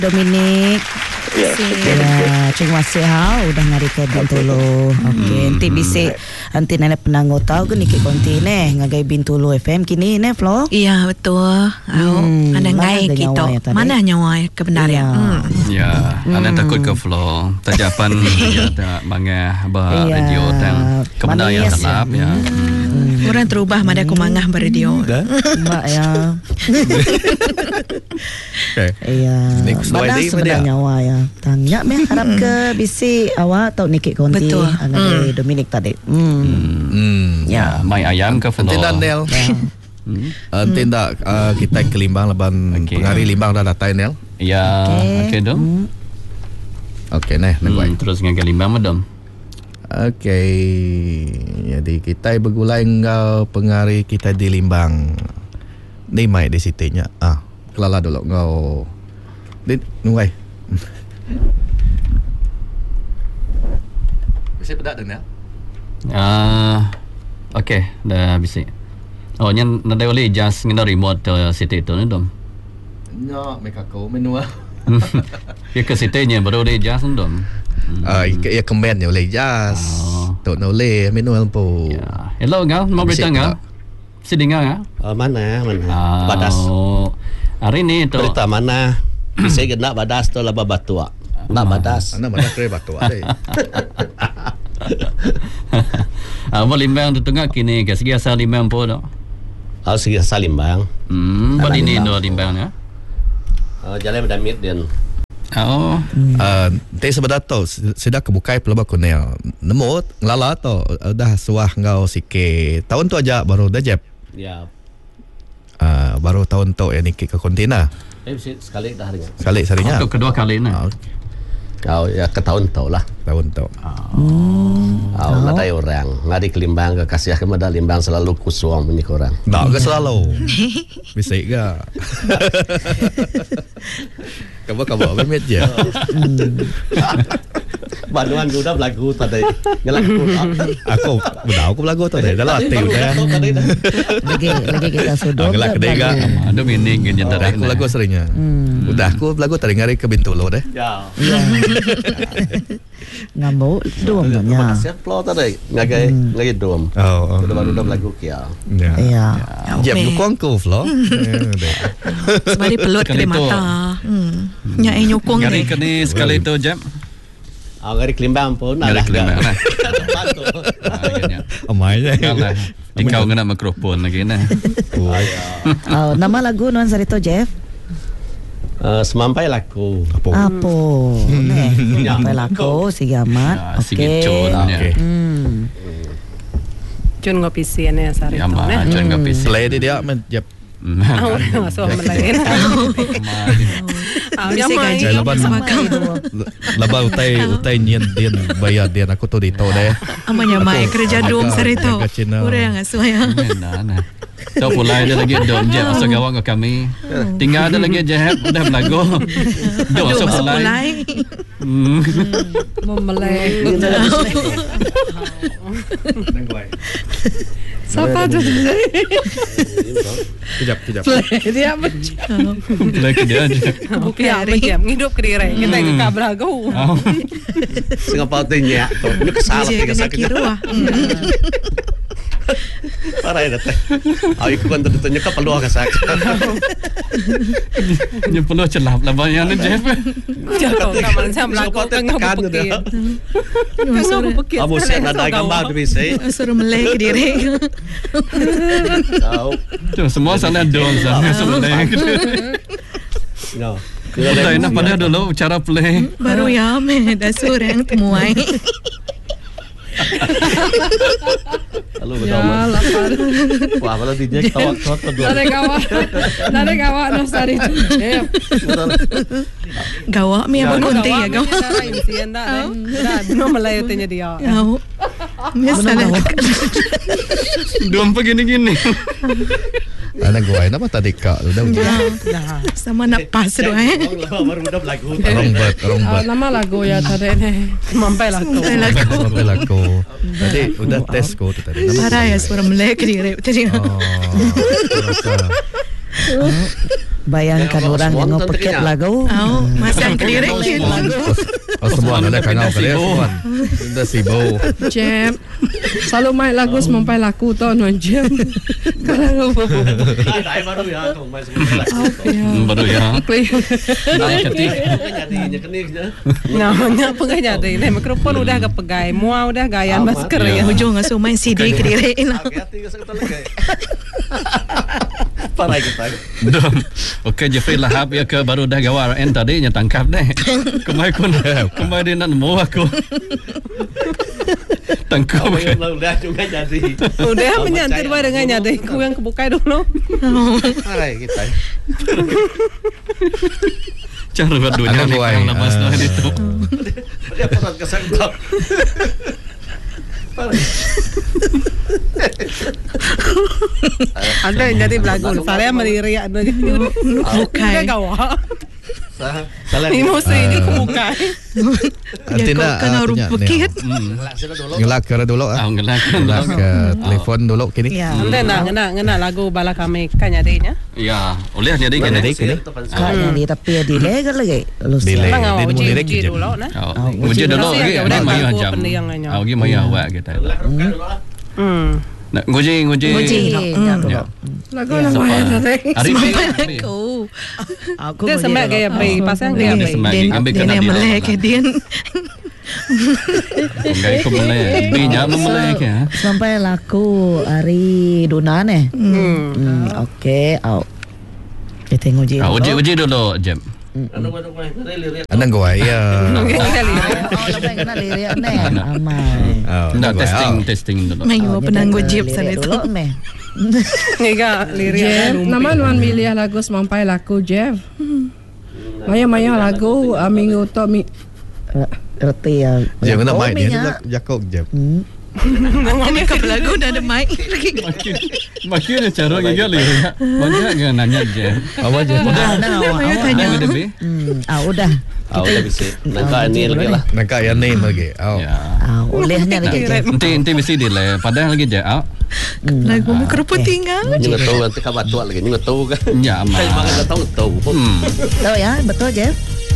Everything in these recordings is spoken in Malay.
Dominik. Ya, terima kasih udah ngari ke Bintulu. Okey, nanti bisa nanti nenek pernah tahu ke niki konti ngagai Bintulu FM kini Flo. Iya betul. Ada ngai kita. Mana nyawa kebenaran. Ya, anda takut ke Flo. Tajapan ya tak mangah radio tang kebenaran yang gelap ya. Orang terubah mada aku mangah beradio. Mbak ya. Iya. Mana sebenarnya nyawa ya. Tanya harap ke bisi awak atau niki konti dengan Dominik tadi. Ya, mai ayam ke Flo. Tidak Nel. Tidak kita ke Limbang leban pengari Limbang dah datang Nel. Ya, okey dong. Okey terus dengan Limbang madam. Okey. Jadi kita bergulai engkau pengari kita di Limbang. Ni mai di situnya. Kelala dulu engkau. Nunggai. Bisa pedak dah Nel? Okey, dah bisa. Oh, yang nanti boleh just ngena remote city tu ni dom. Nyak mereka kau menua. Ya ke city-nya baru boleh just dom. Ya comment boleh just. Tu boleh menua lampu. Ya. Hello ngau, mau berita ngau? Si dengar ngau? Mana? Badas. Hari ni tu berita mana? Bisa kena badas tu laba batu. Nak badas. Ana badas kre batu ada. Apa Limbang tu tengah kini ke segi asal Limbang pun dah. Segi asal Limbang. Buat ini do Limbang ya. Jalan berdamit dan. Tapi sebenarnya tu sudah kebukai pelabak kunel. Nemu ngelala tu dah suah ngau sikit. Tahun tu aja baru dah jep. Ya. Baru tahun tu yang nikik ke kontina. Sekali dah harinya. Sekali seharinya. Untuk kedua kali ni. Kau ya ke tahun tu lah. Tahun tu. Ada orang ngari ke Limbang ke kasih kepada Limbang selalu kusung punya orang. Tak ke selalu. Bisa ke? Kabar bermet je. Banuan sudah belagu tadi. Ngelaku. Aku belagu tadi. Dah latih dah. Lagi kita sudah. Ngelak kedega. Ada meaning yang jentara. Aku belagu seringnya. Udah aku belagu tadi ngari ke Bintulu deh. Ya. Ngambau dom nya. Siap Flo tadi. Ngagai dom. Sudah baru belagu kia. Ya. Jam nyukong ku Flo. Sebari pelut ke mata. Nya nyukong ni. Ngari kini sekali tu jam. Ngari Limbang pun ngari Limbang lah. Amai je. Dikau kena mikrofon lagi nah. Nama lagu nuan sarito Jeff. Semampai laku. Apa? Semampai laku si amat. Okey. Cun ngopi si ane sarito. Ya, cun ngopi si. Play dia menjep. Masuk melain. Bisa gaji Lepas utai nyen dia bayar dia aku tu di tahu deh. Amanya mai kerja dom sarito. Orang asuaya. Tahu pula ada lagi dom je asal gawang ke kami. Tinggal ada lagi Jehab udah belagu. Dom asal pulai. Memelai. Siapa tu? Kejap. Dia macam. Play ke dia aja. Bukan macam hidup kira. Kita ke kabelagu. Singapura tanya. Ini kesalahan tiga sakit. Parah ya teh. Aku kan tentunya ke peluang kesak. Ini peluh celap lah banyak ni Jeff. Jatuh kamal saya melaku tengah berpikir. Tengah berpikir. Kamu siap ada gambar tu bisa. Suruh melek diri. Tu semua sana dom sana semua. No. Kita nak pada dulu cara play. Baru ya dah seorang temuai. Halo betul. Wah, kalau dia ketawa-ketawa kedua. Nare kawa no sari tu. Gawak mi apa konti ya gawak. No Melayu tanya dia. Misalnya. Dom begini-gini. Anak gue apa tadi kak? Udah. Sama nak pas doa. Baru udah lagu. Rombat. Nama lagu ya tadi ni. Sampai lagu. Tadi udah tes kau tu tadi. Parah ya suara melek diri tadi. Bayangkan orang yang ngopeket lagu. Masang kelirik semua ada kangau kali semua. Dah sibuk. Jeb. Selalu main lagu semampai laku tau non Jeb. Kalau baru ya tu main semua. Baru ya. Naik ketik. Namanya pengganya deh. Nih mikrofon udah agak pegai, mua udah gayan masker ya. Ujung asuh main CD kelirik lah. Parai kita. Dom. Okey Jeffrey Lahap ya ke baru dah gawar en tadi nya tangkap deh. Kemai dia nak nemu aku. Tangkap. Udah juga jadi. Udah menyantir bae dengan nyadai ku yang kebukai dulu. Parai kita. Cara buat dunia ni kalau lepas tu itu. Dia pernah kesengkap. Ada yang jadi belagu. Saya meriak bukai. Udah gawa. Salah. Emosi ini kebukai. Ya kena rumpekit. Ngelak ke dulu Ngelak ke telefon dulu kini. Ya. Ngena lagu bala kami kan nyadainya. Ya, oleh nyadi kene. Kayaknya dia tapi dia delay kan lagi. Delay. Bang awak Dia uji lirik je. dulu nah. Uji dulu lagi. Udah Mayu baku jam. pendiangannya. Lagi mayu awak kita. Nak nguji. Ya. Lagu nama tadi. Arif. Aku Dia sembak gaya bayi pasang Dia gaya bayi. sembak ambil Dia kena yang melek ke dia. Gaya ko melek. Binya melek ya. Sampai laku hari Dunan okey, kita nguji. Uji dulu jam. Anang gua ya. Lepas kena lirik ni. Amai. Nak testing dulu. Mayu penanggu jeep sana itu. Nega lirik. Nama nuan milih lagu semampai laku Jeff. Maya lagu minggu to mi. Reti ya. Jangan nak mic dia jakok je. Kami ke lagu dah ada mic. Makin ada cara gigi lirik. Banyak kan nanya je. Apa je? Mayu tanya. Udah. Udah bisa. Nak ni lagi lah. Nak yang ni lagi. Ya. Olehnya lagi. Nanti mesti delay. Padahal lagi je. Lagu mikrofon tinggal. Ni tahu nanti kabar tua lagi. Ni tahu kan? Ya amat. Saya makan tahu. Tahu ya, betul je.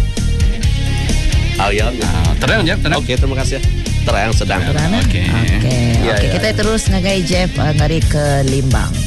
Ya. Terang je, terang. Okey, terima kasih. Terang sedang. Okey. Okey, kita terus ngagai Jeff ngari ke Limbang.